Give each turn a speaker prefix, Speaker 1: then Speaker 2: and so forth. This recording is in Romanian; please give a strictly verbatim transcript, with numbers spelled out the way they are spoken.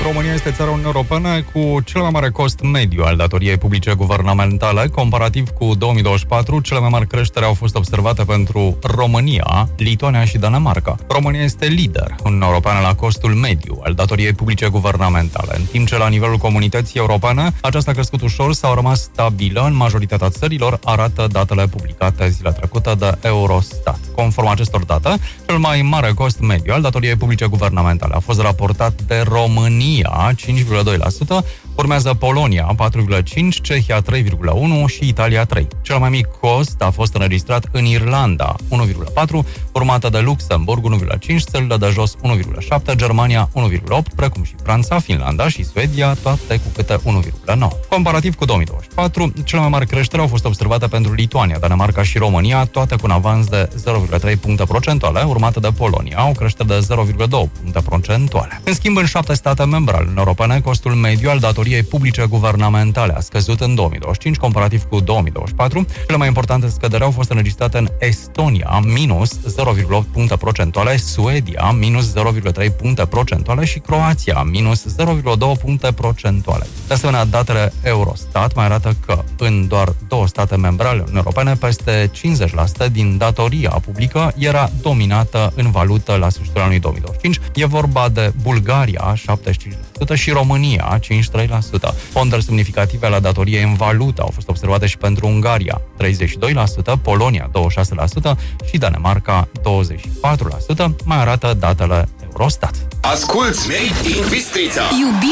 Speaker 1: România este țara Uniunii Europene cu cel mai mare cost mediu al datoriei publice guvernamentale. Comparativ cu două mii douăzeci și patru, cele mai mari creșteri au fost observate pentru România, Lituania și Danemarca. România este lider în Uniunea Europeană la costul mediu al datoriei publice guvernamentale, în timp ce la nivelul comunității europene aceasta a crescut ușor sau a rămas stabilă în majoritatea țărilor, arată datele publicate zilea trecută de Eurostat. Conform acestor date, cel mai mare cost mediu al datoriei publice guvernamentale a fost raportat de România, cinci virgulă doi la sută, urmează Polonia, patru virgulă cinci la sută, Cehia, trei virgulă unu la sută și Italia, trei la sută. Cel mai mic cost a fost înregistrat în Irlanda, unu virgulă patru la sută, urmată de Luxemburg, unu virgulă cinci la sută, țările de jos, unu virgulă șapte la sută, Germania, unu virgulă opt la sută, precum și Franța, Finlanda și Suedia, toate cu câte unu virgulă nouă la sută. Comparativ cu două mii douăzeci și patru, cele mai mari creșteri au fost observate pentru Lituania, Danemarca și România, toate cu un avans de zero virgulă trei puncte procentuale, urmată de Polonia, o creștere de zero virgulă doi puncte procentuale. În schimb, în șapte state membre ale Uniunii Europene, costul mediu al datoriei publice guvernamentale a scăzut în două mii douăzeci și cinci, comparativ cu două mii douăzeci și patru. Cele mai importante scăderi au fost înregistrate în Estonia, minus zero virgulă opt puncte procentuale, Suedia, minus zero virgulă trei puncte procentuale și Croația, minus zero virgulă doi puncte procentuale. De asemenea, datele Eurostat mai arată că în doar două state membre ale Uniunii Europene, peste cincizeci la sută din datoria publică era dominată în valută la sfârșitul anului două mii douăzeci și cinci. E vorba de Bulgaria, șaptezeci și cinci la sută, și România, cincizeci și trei la sută. Fonduri semnificative la datorie în valută au fost observate și pentru Ungaria, treizeci și doi la sută, Polonia, douăzeci și șase la sută și Danemarca, douăzeci și patru la sută, mai arată datele Eurostat.
Speaker 2: Asculți Made in Bistrița!
Speaker 3: Iubi